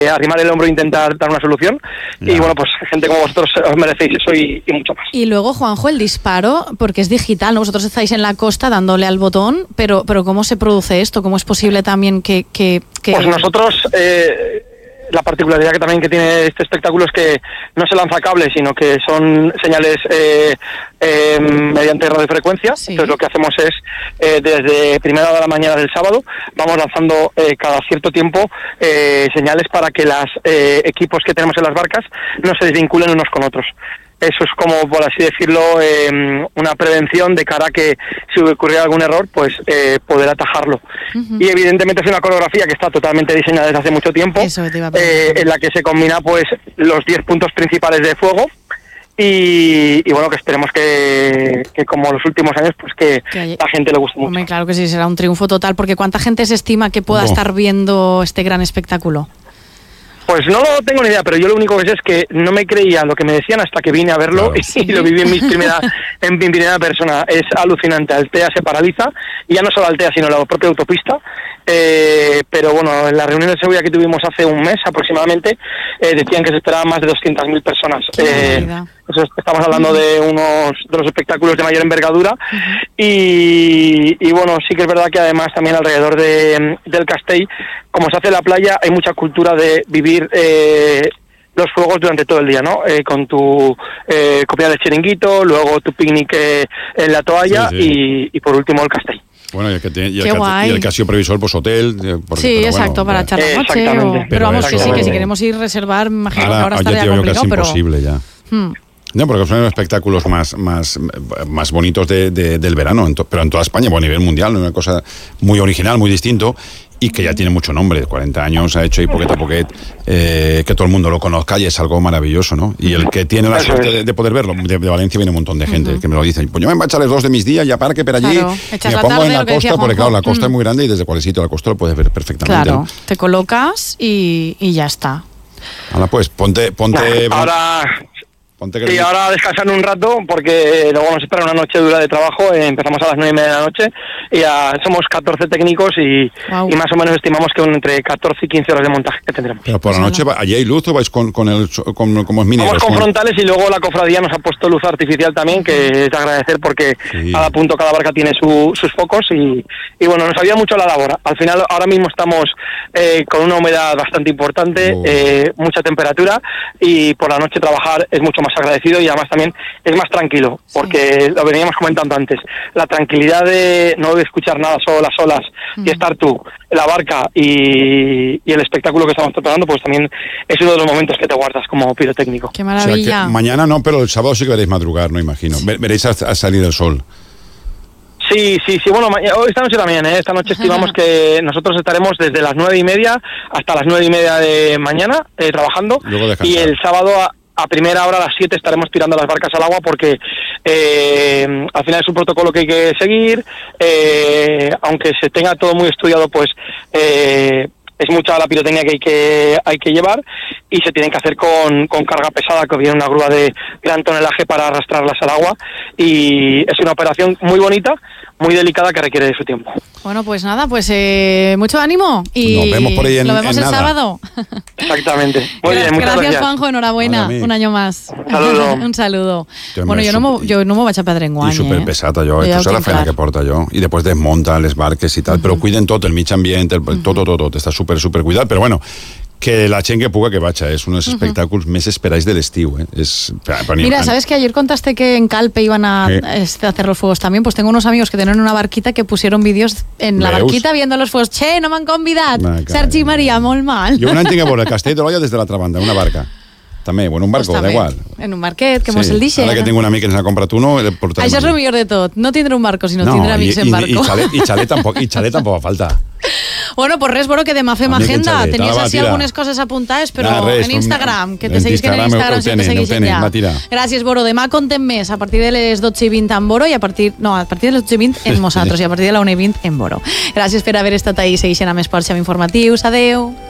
arrimar el hombro e intentar dar una solución. Y bueno, pues gente como vosotros os merecéis eso y mucho más. Y luego, Juanjo, el disparo, porque es digital, ¿no? Vosotros estáis en la costa dándole al botón, pero ¿cómo se produce esto? ¿Cómo es posible también que... Pues nosotros... la particularidad que también que tiene este espectáculo es que no se lanza cable, sino que son señales mediante radiofrecuencia. Sí. Entonces lo que hacemos es, desde primera hora de la mañana del sábado, vamos lanzando cada cierto tiempo señales para que los equipos que tenemos en las barcas no se desvinculen unos con otros. Eso es como, por así decirlo, una prevención de cara a que si ocurriera algún error, pues poder atajarlo. Uh-huh. Y evidentemente es una coreografía que está totalmente diseñada desde hace mucho tiempo, en la que se combina pues los 10 puntos principales de fuego. Y bueno, que esperemos que como los últimos años, pues que la gente le guste mucho. Hombre, claro que sí, será un triunfo total, porque ¿cuánta gente se estima que pueda estar viendo este gran espectáculo? Pues no lo tengo ni idea, pero yo lo único que sé es que no me creía lo que me decían hasta que vine a verlo, claro. Y lo viví en mi primera persona. Es alucinante. Altea se paraliza, y ya no solo Altea, sino la propia autopista. Pero bueno, en la reunión de seguridad que tuvimos hace un mes aproximadamente, decían que se esperaban más de 200.000 personas. Estamos hablando de los espectáculos de mayor envergadura. Uh-huh. Y bueno, sí que es verdad que además también alrededor del Castell, como se hace en la playa, hay mucha cultura de vivir los fuegos durante todo el día, ¿no? Con tu copia de chiringuito, luego tu picnic en la toalla, sí. Y por último el Castell. Bueno, y el que ha sido previsor, pues hotel. Sí, exacto, para echar la noche. Pero vamos, que sí, que si queremos ir reservar, imagino que ahora estaría complicado, pero... es imposible ya. No, porque son los espectáculos más bonitos del verano, pero en toda España, a nivel mundial, una cosa muy original, muy distinto, y que ya tiene mucho nombre. 40 años ha hecho ahí Poquet a Poquet, que todo el mundo lo conozca, y es algo maravilloso, ¿no? Y el que tiene la suerte de poder verlo, de Valencia viene un montón de gente que me lo dicen, pues yo me voy a echar los 2 de mis días, ya parque per allí, claro, me pongo en la costa, porque claro, la costa es muy grande y desde cualquier sitio de la costa lo puedes ver perfectamente. Claro, te colocas y ya está. Ahora pues, ponte Sí, ahora descansar un rato, porque luego nos espera una noche dura de trabajo. Empezamos a las 9:30 de la noche y ya somos 14 técnicos y más o menos estimamos que entre 14 y 15 horas de montaje que tendremos. Pero por la noche, ¿allí hay luz o vais con como es mini? Vamos con frontales, y luego la cofradía nos ha puesto luz artificial también, que es de agradecer, porque cada punto, cada barca tiene sus focos y bueno, nos ayuda mucho la labor. Al final, ahora mismo estamos con una humedad bastante importante, mucha temperatura, y por la noche trabajar es mucho más agradecido, y además también es más tranquilo, porque lo veníamos comentando antes, la tranquilidad de no escuchar nada, solo las olas, y estar tú, la barca y el espectáculo que estamos preparando, pues también es uno de los momentos que te guardas como pirotécnico. ¡Qué maravilla! O sea, que mañana no, pero el sábado sí que veréis madrugar, no imagino. Veréis a salir el sol. Sí, bueno, esta noche también, esta noche estimamos que nosotros estaremos desde las 9:30 hasta las 9:30 de mañana trabajando, y el sábado a primera hora, a las 7, estaremos tirando las barcas al agua, porque al final es un protocolo que hay que seguir, aunque se tenga todo muy estudiado, pues es mucha la pirotecnia que hay que llevar, y se tienen que hacer con carga pesada, que viene una grúa de gran tonelaje para arrastrarlas al agua, y es una operación muy bonita, muy delicada, que requiere de su tiempo. Bueno, pues nada, pues mucho ánimo, y nos vemos por ahí lo vemos el sábado. Exactamente. Muy bien, muchas gracias. Juanjo, enhorabuena, un año más. Un saludo. Bueno, yo no me vaig a perdre enguany. I superpesata, jo. Tu saps la feina que porta jo. I després desmunta les barques i tal, però cuiden tot, el mig ambient, tot. Està super cuidat, però bueno, que la gent que puga que vaja, es unos espectáculos més esperáis del estiu. Mira, ¿sabes que ayer contaste que en Calpe iban a hacer los fuegos también? Pues tengo unos amigos que tienen una barquita que pusieron vídeos en la barquita viendo los fuegos. Che, no m'han convidat. Sergi Maria, molt mal. Jo un any tinc a veure el Castell de l'Olla des de l'altra banda, una barca. També, bueno, un barco, da igual. En un barquet, que mos el deixen. Ara que tinc un amic que ens ha comprat uno, el portarem. Això és el millor de tot, no tindre un barco, sinó tindre amics en barco. I xalet tampoc fa falta. Bueno, pues res, Boro, que demà fem agenda. Tenies així algunes coses apuntades, però en Instagram, que te seguisquen en Instagram, si te segueixen ja. Gràcies, Boro. Demà contem més a partir de les 12:20 en Boro, a partir de les 12:20 en nosaltres, i a partir de la 1:20 en Boro. Gràcies per haver estat ahí. Segueixen amb Esports i amb Informatius. Adeu.